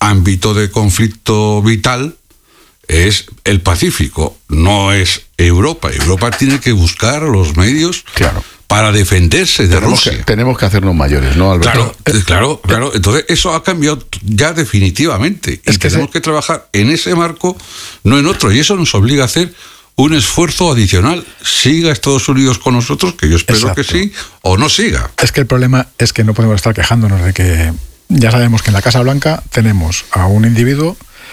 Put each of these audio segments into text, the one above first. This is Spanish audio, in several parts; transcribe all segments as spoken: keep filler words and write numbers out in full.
ámbito de conflicto vital es el Pacífico, no es Europa. Europa tiene que buscar los medios claro. para defenderse de tenemos Rusia. Que, tenemos que hacernos mayores, ¿no, Alberto? Claro, claro, claro. Entonces eso ha cambiado ya definitivamente. Es y que tenemos se... que trabajar en ese marco, no en otro. Y eso nos obliga a hacer un esfuerzo adicional. Siga Estados Unidos con nosotros, que yo espero Exacto. que sí, o no siga. Es que el problema es que no podemos estar quejándonos de que ya sabemos que en la Casa Blanca tenemos a un individuo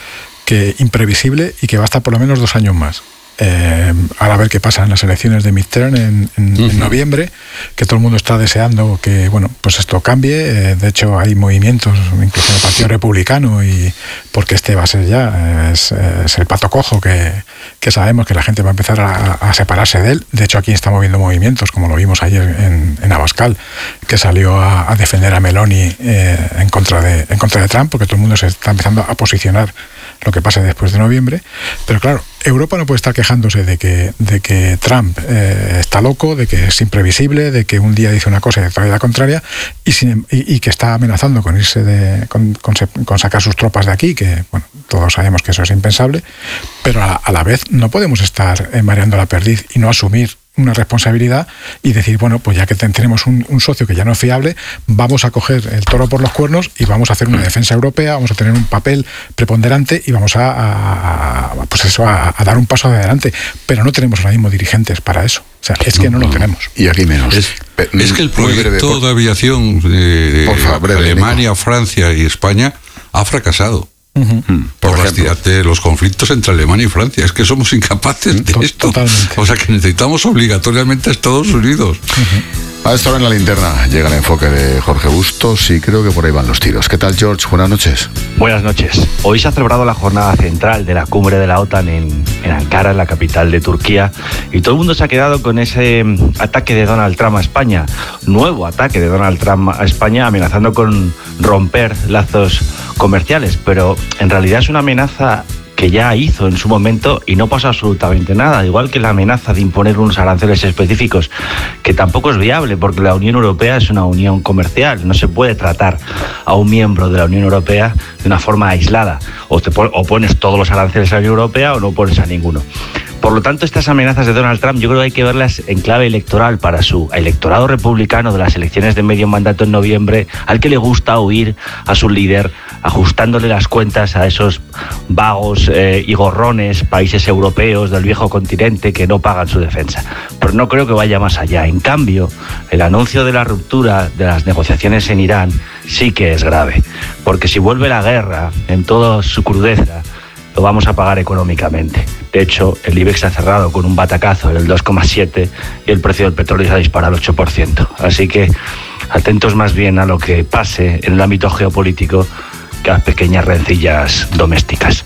que imprevisible y que va a estar por lo menos dos años más. Eh, ahora a ver qué pasa en las elecciones de midterm en, en, uh-huh. en noviembre, que todo el mundo está deseando que bueno pues esto cambie. Eh, de hecho hay movimientos incluso en el Partido Republicano, y porque este va a ser ya es, es el pato cojo que, que sabemos que la gente va a empezar a, a separarse de él. De hecho aquí está moviendo movimientos, como lo vimos ayer en, en Abascal, que salió a, a defender a Meloni eh, en contra de en contra de Trump, porque todo el mundo se está empezando a posicionar lo que pase después de noviembre. Pero claro, Europa no puede estar quejándose de que, de que Trump eh, está loco, de que es imprevisible, de que un día dice una cosa y otra la contraria, y, sin, y, y que está amenazando con irse de, con, con, con sacar sus tropas de aquí, que bueno, todos sabemos que eso es impensable, pero a, a la vez no podemos estar eh, mareando la perdiz y no asumir una responsabilidad y decir, bueno, pues ya que tenemos un, un socio que ya no es fiable, vamos a coger el toro por los cuernos y vamos a hacer una defensa europea, vamos a tener un papel preponderante y vamos a, a, a pues eso, a, a dar un paso adelante. Pero no tenemos ahora mismo dirigentes para eso. O sea, es que no, no lo tenemos. Y aquí menos. Es, es que el proyecto breve, por... de aviación de, de favor, breve, Alemania, Nico. Francia y España ha fracasado. Uh-huh. Por, por las, de los conflictos entre Alemania y Francia. Es que somos incapaces de T- esto. Totalmente. O sea que necesitamos obligatoriamente a Estados Unidos. Uh-huh. A esta hora en la linterna llega el enfoque de Jorge Bustos y creo que por ahí van los tiros. ¿Qué tal, George? Buenas noches. Buenas noches. Hoy se ha celebrado la jornada central de la cumbre de la OTAN en, en Ankara, en la capital de Turquía, y todo el mundo se ha quedado con ese ataque de Donald Trump a España. Nuevo ataque de Donald Trump a España, amenazando con romper lazos comerciales, pero en realidad es una amenaza que ya hizo en su momento y no pasa absolutamente nada, igual que la amenaza de imponer unos aranceles específicos, que tampoco es viable porque la Unión Europea es una unión comercial, no se puede tratar a un miembro de la Unión Europea de una forma aislada, o, te pon, o pones todos los aranceles a la Unión Europea o no pones a ninguno. Por lo tanto, estas amenazas de Donald Trump yo creo que hay que verlas en clave electoral para su electorado republicano de las elecciones de medio mandato en noviembre, al que le gusta oír a su líder ajustándole las cuentas a esos vagos eh, y gorrones países europeos del viejo continente que no pagan su defensa. Pero no creo que vaya más allá. En cambio, el anuncio de la ruptura de las negociaciones en Irán sí que es grave, porque si vuelve la guerra en toda su crudeza, lo vamos a pagar económicamente. De hecho, el IBEX ha cerrado con un batacazo en el dos coma siete y el precio del petróleo se ha disparado al ocho por ciento. Así que atentos más bien a lo que pase en el ámbito geopolítico que a las pequeñas rencillas domésticas.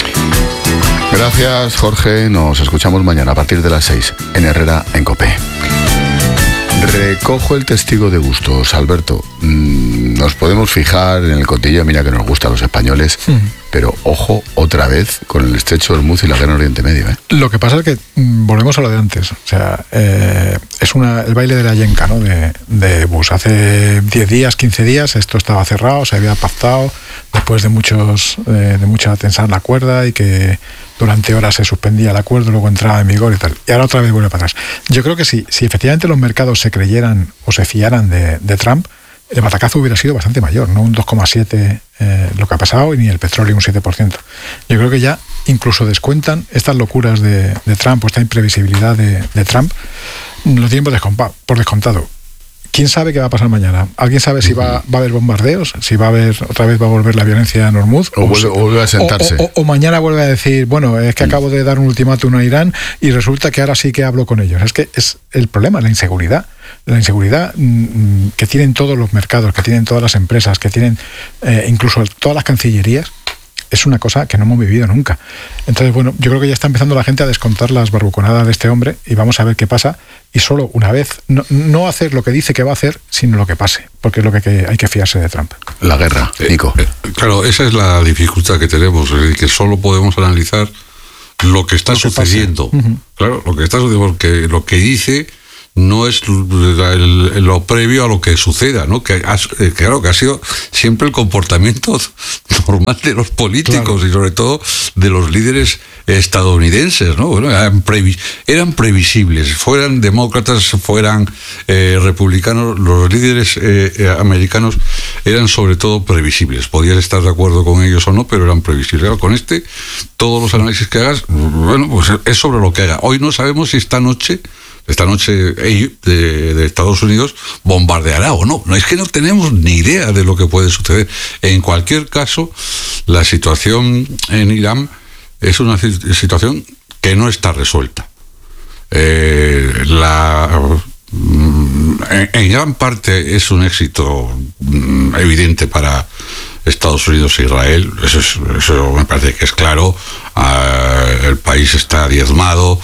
Gracias, Jorge. Nos escuchamos mañana a partir de las seis en Herrera en COPE. Recojo el testigo de Bustos, Alberto. Nos podemos fijar en el cotilleo, mira que nos gusta a los españoles, mm. pero ojo otra vez con el estrecho de Hormuz y la guerra en Oriente Medio. ¿eh? Lo que pasa es que mm, volvemos a lo de antes. O sea, eh, es una, el baile de la yenca, ¿no? de, de Bush. Hace diez días, quince días, esto estaba cerrado, se había pactado después de muchos eh, de mucha tensar la cuerda y que durante horas se suspendía el acuerdo, luego entraba en vigor y tal. Y ahora otra vez vuelve para atrás. Yo creo que si, si efectivamente los mercados se creyeran o se fiaran de, de Trump, el batacazo hubiera sido bastante mayor, no un dos coma siete eh, lo que ha pasado, y ni el petróleo un siete por ciento. Yo creo que ya incluso descuentan estas locuras de, de Trump o esta imprevisibilidad de, de Trump, lo tienen por, descompa, por descontado. ¿Quién sabe qué va a pasar mañana? ¿Alguien sabe si va, va a haber bombardeos? ¿Si va a haber, otra vez va a volver la violencia en Hormuz? O, o, vuelve, o vuelve a sentarse. O, o, o mañana vuelve a decir, bueno, es que acabo de dar un ultimátum a Irán y resulta que ahora sí que hablo con ellos. Es que es el problema, la inseguridad. La inseguridad mmm, que tienen todos los mercados, que tienen todas las empresas, que tienen eh, incluso todas las cancillerías, es una cosa que no hemos vivido nunca. Entonces, bueno, yo creo que ya está empezando la gente a descontar las barbuconadas de este hombre y vamos a ver qué pasa. Y solo una vez, no, no hacer lo que dice que va a hacer, sino lo que pase, porque es lo que, que hay que fiarse de Trump. La guerra, Nico. Eh, eh, claro, esa es la dificultad que tenemos, es decir, que solo podemos analizar lo que está lo que sucediendo. Uh-huh. Claro, lo que está sucediendo, porque lo que dice no es lo previo a lo que suceda, ¿no? Que claro que ha sido siempre el comportamiento normal de los políticos, claro, y sobre todo de los líderes estadounidenses, ¿no? Bueno, eran, previ eran previsibles, fueran demócratas, fueran eh, republicanos, los líderes eh, americanos eran sobre todo previsibles. Podías estar de acuerdo con ellos o no, pero eran previsibles. Claro, con este, todos los análisis que hagas, bueno, pues es sobre lo que haga. Hoy no sabemos si esta noche Esta noche de, de Estados Unidos bombardeará o no. No es que no tenemos ni idea de lo que puede suceder. En cualquier caso, la situación en Irán es una situación que no está resuelta. Eh, la, en, en gran parte es un éxito evidente para Estados Unidos e Israel, eso, es, eso me parece que es claro. Uh, el país está diezmado,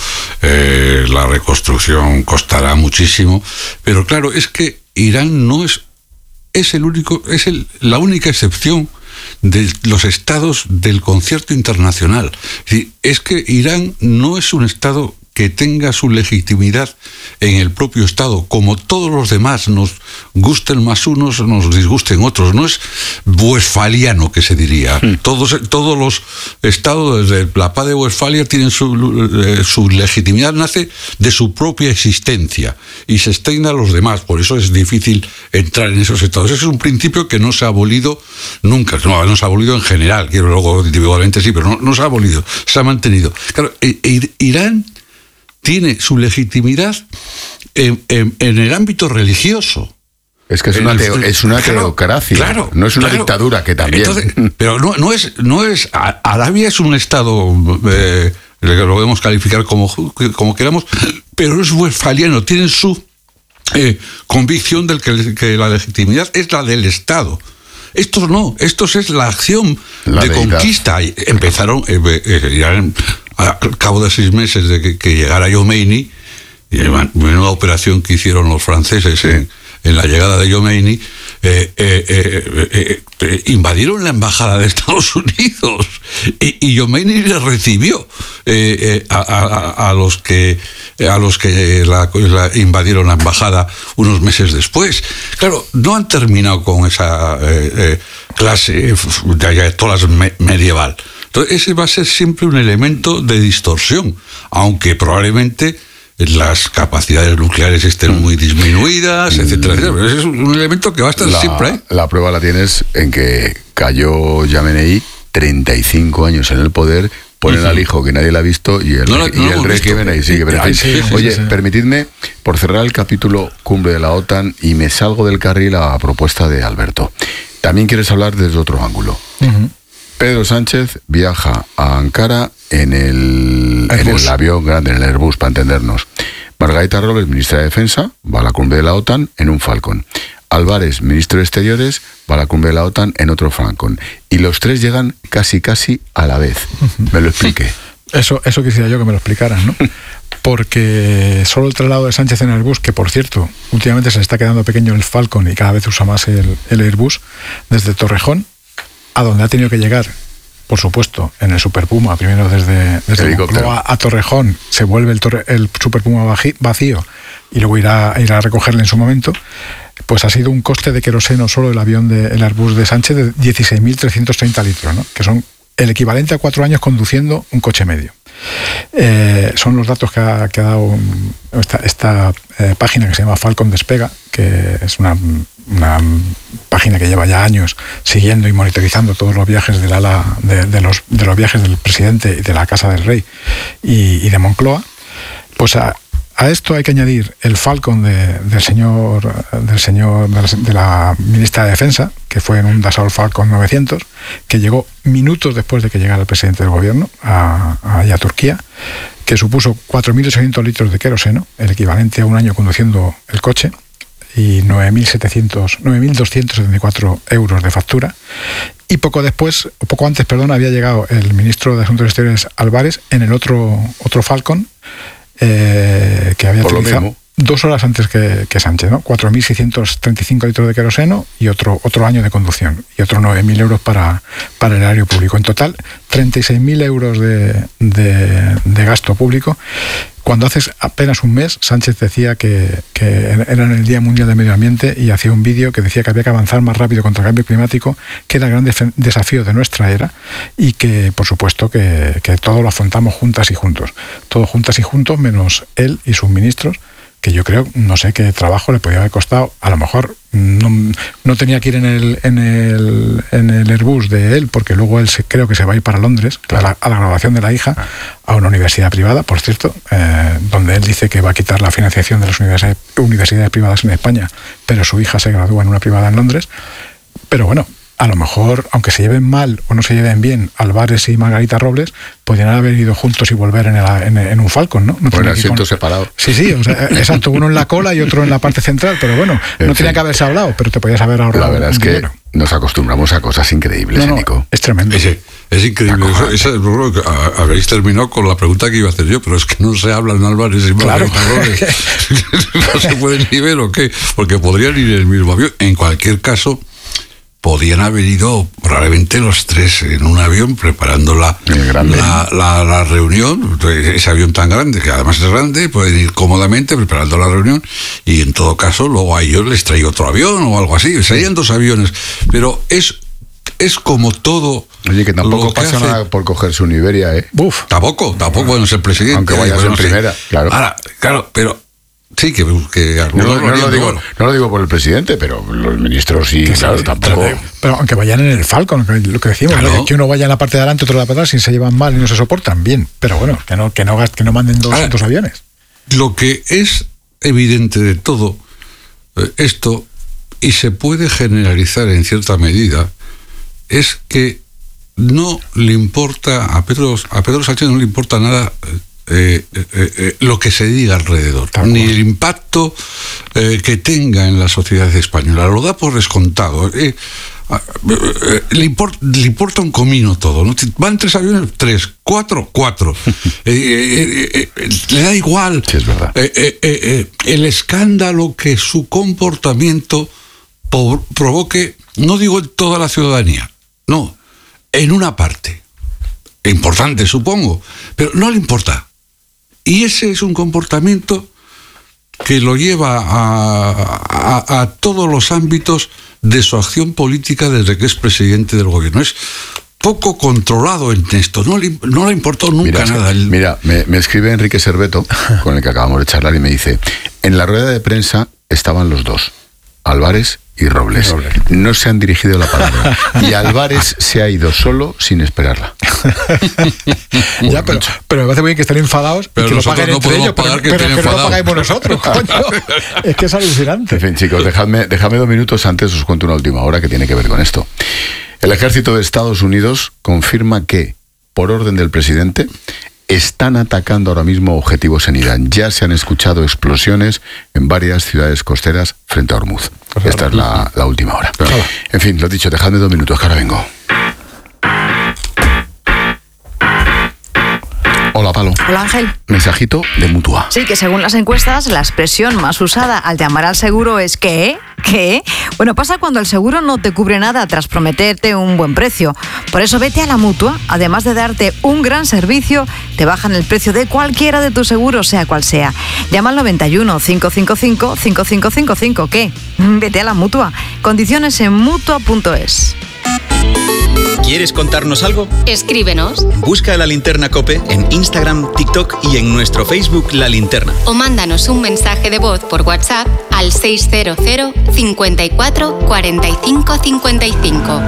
eh, la reconstrucción costará muchísimo, pero claro, es que Irán no es, es el único, es el, la única excepción de los estados del concierto internacional. Es decir, es que Irán no es un estado que tenga su legitimidad en el propio Estado, como todos los demás, nos gusten más unos, nos disgusten otros. No es westfaliano, que se diría. Mm. Todos, todos los estados, desde la paz de Westfalia, tienen su, eh, su legitimidad, nace de su propia existencia y se extiende a los demás. Por eso es difícil entrar en esos estados. Ese es un principio que no se ha abolido nunca. No, no se ha abolido en general, quiero luego individualmente sí, pero no, no se ha abolido, se ha mantenido. Claro, Irán tiene su legitimidad en, en, en el ámbito religioso. Es que es una, teo, es una claro, teocracia, claro, no es una claro. dictadura, que también. Entonces, pero no, no es, no es. Arabia es un estado, eh, lo podemos calificar como, como queramos, pero es westfaliano, tienen su eh, convicción del que, que la legitimidad es la del Estado. Estos no, estos es la acción la de deidad. Conquista. Empezaron, eh, eh, al cabo de seis meses de que, que llegara Khomeini, y menuda operación que hicieron los franceses en, en la llegada de Khomeini, eh, eh, eh, eh, eh, invadieron la embajada de Estados Unidos y, y Khomeini les recibió eh, eh, a, a, a los que a los que la, la invadieron la embajada unos meses después. Claro, no han terminado con esa eh, eh, clase de ayatolás me, medieval. Entonces ese va a ser siempre un elemento de distorsión, aunque probablemente las capacidades nucleares estén muy disminuidas, etcétera, etcétera. Pero ese es un elemento que va a estar la, siempre ahí. La prueba la tienes en que cayó Khamenei, treinta y cinco años en el poder, ponen uh-huh. al hijo que nadie le ha visto y el, no, no, y no el régimen ahí sigue. Pero, sí, sí, oye, sí, sí. permitidme, por cerrar el capítulo Cumbre de la OTAN, y me salgo del carril a propuesta de Alberto. También quieres hablar desde otro ángulo. Uh-huh. Pedro Sánchez viaja a Ankara en el, en el avión grande, en el Airbus, para entendernos. Margarita Robles, ministra de Defensa, va a la cumbre de la OTAN en un Falcon. Álvarez, ministro de Exteriores, va a la cumbre de la OTAN en otro Falcon. Y los tres llegan casi, casi a la vez. Me lo explique. Eso, eso quisiera yo que me lo explicaran, ¿no? Porque solo el traslado de Sánchez en Airbus, que por cierto, últimamente se le está quedando pequeño el Falcon y cada vez usa más el, el Airbus, desde Torrejón, a donde ha tenido que llegar, por supuesto, en el Super Puma, primero desde, desde Moncloa a Torrejón, se vuelve el, torre, el Super Puma vacío y luego irá, irá a recogerle en su momento, pues ha sido un coste de queroseno solo el avión del Airbus de Sánchez de dieciséis mil trescientos treinta litros, ¿no? Que son el equivalente a cuatro años conduciendo un coche medio. Eh, son los datos que ha, que ha dado un, esta, esta eh, página que se llama Falcon Despega, que es una, una página que lleva ya años siguiendo y monitorizando todos los viajes del ala de, de los de los viajes del presidente y de la Casa del Rey y, y de Moncloa. Pues a, a esto hay que añadir el Falcon de, del señor del señor de la, de la ministra de Defensa, que fue en un Dassault Falcon novecientos, que llegó minutos después de que llegara el presidente del gobierno a, a, a Turquía, que supuso cuatro mil ochocientos litros de queroseno, el equivalente a un año conduciendo el coche, y nueve mil doscientos setenta y cuatro euros de factura. Y poco después, o poco antes, perdón, había llegado el ministro de Asuntos Exteriores Álvarez en el otro, otro Falcon, eh, que había utilizado dos horas antes que, que Sánchez, ¿no? cuatro mil seiscientos treinta y cinco litros de queroseno y otro, otro año de conducción, y otros nueve mil euros para, para el erario público. En total, treinta y seis mil euros de, de, de gasto público. Cuando hace apenas un mes Sánchez decía que, que era en el Día Mundial del Medio Ambiente y hacía un vídeo que decía que había que avanzar más rápido contra el cambio climático, que era el gran def- desafío de nuestra era y que, por supuesto, que, que todo lo afrontamos juntas y juntos. Todo juntas y juntos, menos él y sus ministros, que yo creo, no sé qué trabajo le podía haber costado, a lo mejor no, no tenía que ir en el, en el en el Airbus de él, porque luego él se, creo que se va a ir para Londres, claro, a, la, a la graduación de la hija, a una universidad privada, por cierto, eh, donde él dice que va a quitar la financiación de las universidades, universidades privadas en España, pero su hija se gradúa en una privada en Londres. Pero bueno, a lo mejor, aunque se lleven mal o no se lleven bien Álvarez y Margarita Robles, podrían haber ido juntos y volver en, el, en, en un Falcon, ¿no? no por el asiento con... separado. Sí, sí, o sea, exacto, uno en la cola y otro en la parte central, pero bueno, en no fin. tenía que haberse hablado, pero te podías haber ahorrado. La verdad es que dinero. Nos acostumbramos a cosas increíbles, no, no, Nico. Es tremendo. Es, es increíble. Eso, eso, a, habéis terminado con la pregunta que iba a hacer yo, pero es que no se habla en Álvarez y Margarita claro. Robles. No se pueden ni ver o qué, porque podrían ir en el mismo avión. En cualquier caso, podían haber ido probablemente los tres en un avión preparando la, la, la, la reunión, ese avión tan grande, que además es grande, pueden ir cómodamente preparando la reunión y en todo caso luego a ellos les trae otro avión o algo así, serían dos aviones, pero es, es como todo. Oye, que tampoco que pasa hace... nada por cogerse un Iberia, ¿eh? Uf, tampoco, tampoco, bueno, es el presidente. Aunque vayas bueno, en primera, sé. claro. Ahora, claro, pero... Sí, que, que no, no, no, lo digo, no lo digo por el presidente, pero los ministros sí, que claro, sí, tampoco. Pero, pero aunque vayan en el Falcon, lo que decimos, claro. que uno vaya en la parte de adelante, otro en la parte de atrás, si se llevan mal y no se soportan, bien. Pero bueno, que no, que no, que no manden dos, Ahora, dos aviones. Lo que es evidente de todo eh, esto, y se puede generalizar en cierta medida, es que no le importa, a Pedro, a Pedro Sánchez no le importa nada. Eh, eh, eh, lo que se diga alrededor, Tal ni cual. el impacto eh, que tenga en la sociedad española, lo da por descontado. Eh, eh, le, import, le importa un comino todo, ¿no? Van tres aviones, tres, cuatro, cuatro. eh, eh, eh, eh, le da igual. Sí, es verdad. Eh, eh, eh, el escándalo que su comportamiento por, provoque, no digo en toda la ciudadanía, no, en una parte. Importante, supongo, pero no le importa. Y ese es un comportamiento que lo lleva a, a, a todos los ámbitos de su acción política desde que es presidente del gobierno. Es poco controlado en esto, no le, no le importó nunca mira, nada. El... Mira, me, me escribe Enrique Serveto, con el que acabamos de charlar, y me dice, en la rueda de prensa estaban los dos, Álvarez y Robles. Robles. No se han dirigido la palabra. Y Álvarez se ha ido solo sin esperarla. Ya, pero, pero me parece muy bien que estén enfadados pero y que lo paguen no entre ellos, pero, que, pero que no lo pagáis nosotros, coño. Es que es alucinante. En fin, chicos, dejadme, dejadme dos minutos antes, os cuento una última hora que tiene que ver con esto. El ejército de Estados Unidos confirma que, por orden del presidente, están atacando ahora mismo objetivos en Irán. Ya se han escuchado explosiones en varias ciudades costeras frente a Hormuz. Esta es la, la última hora. En fin, lo dicho, dejadme dos minutos, que ahora vengo. Hola, Palo. Hola, Ángel. Mensajito de Mutua. Sí, que según las encuestas, la expresión más usada al llamar al seguro es ¿qué? ¿Qué? Bueno, pasa cuando el seguro no te cubre nada tras prometerte un buen precio. Por eso vete a la Mutua. Además de darte un gran servicio, te bajan el precio de cualquiera de tus seguros, sea cual sea. Llama al noventa y uno, cinco cinco cinco, cinco cinco cinco cinco. ¿Qué? Vete a la Mutua. Condiciones en mutua punto es. ¿Quieres contarnos algo? Escríbenos. Busca La Linterna COPE en Instagram, TikTok y en nuestro Facebook La Linterna. O mándanos un mensaje de voz por WhatsApp al seis cero cero, cinco cuatro, cuatro cinco cinco cinco.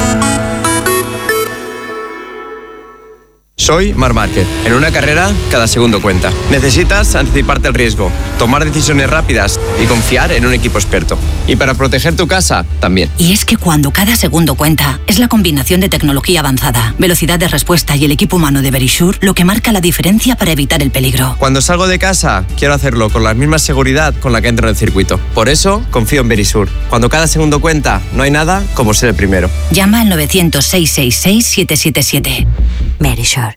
Soy Marc Márquez. En una carrera, cada segundo cuenta. Necesitas anticiparte al riesgo, tomar decisiones rápidas y confiar en un equipo experto. Y para proteger tu casa, también. Y es que cuando cada segundo cuenta, es la combinación de tecnología avanzada, velocidad de respuesta y el equipo humano de Verisure lo que marca la diferencia para evitar el peligro. Cuando salgo de casa, quiero hacerlo con la misma seguridad con la que entro en el circuito. Por eso, confío en Verisure. Cuando cada segundo cuenta, no hay nada como ser el primero. Llama al novecientos, seiscientos sesenta y seis, siete siete siete. Verisure.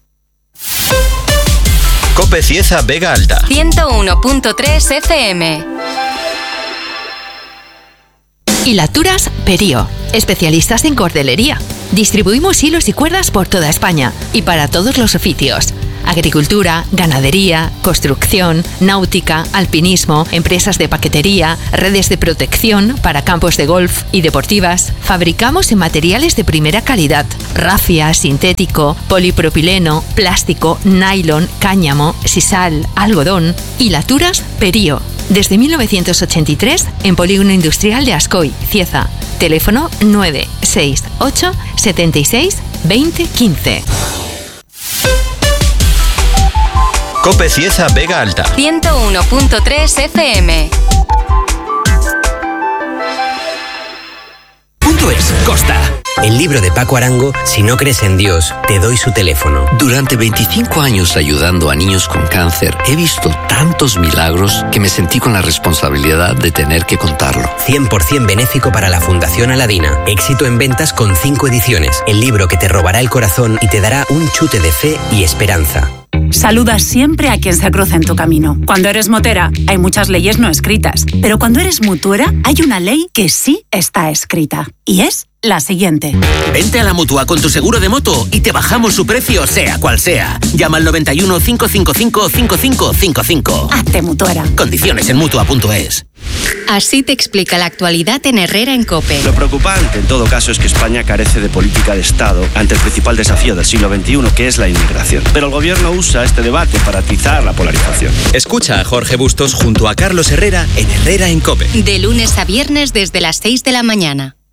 COPE Cieza Vega Alta. ciento uno punto tres F M. Hilaturas Perío, especialistas en cordelería. Distribuimos hilos y cuerdas por toda España y para todos los oficios. agricultura, ganadería, construcción, náutica, alpinismo, empresas de paquetería, redes de protección para campos de golf y deportivas. Fabricamos en materiales de primera calidad: rafia, sintético, polipropileno, plástico, nylon, cáñamo, sisal, algodón. Hilaturas Perío. Desde mil novecientos ochenta y tres en Polígono Industrial de Ascoy, Cieza. Teléfono nueve seis ocho setenta y seis veinte quince. COPE Cieza Vega Alta. ciento uno punto tres F M. Punto es, Costa. El libro de Paco Arango, Si no crees en Dios, te doy su teléfono. Durante veinticinco años ayudando a niños con cáncer, he visto tantos milagros que me sentí con la responsabilidad de tener que contarlo. cien por ciento benéfico para la Fundación Aladina. Éxito en ventas con cinco ediciones. El libro que te robará el corazón y te dará un chute de fe y esperanza. Saluda siempre a quien se cruce en tu camino. Cuando eres motera, hay muchas leyes no escritas. Pero cuando eres mutuera, hay una ley que sí está escrita. Y es la siguiente. Vente a la Mutua con tu seguro de moto y te bajamos su precio, sea cual sea. Llama al noventa y uno, cinco cinco cinco, cinco cinco cinco cinco. Hazte mutuera. Condiciones en Mutua punto es. Así te explica la actualidad en Herrera en COPE. Lo preocupante, en todo caso, es que España carece de política de Estado ante el principal desafío del siglo veintiuno, que es la inmigración. Pero el gobierno usa este debate para atizar la polarización. Escucha a Jorge Bustos junto a Carlos Herrera en Herrera en COPE. De lunes a viernes desde las seis de la mañana.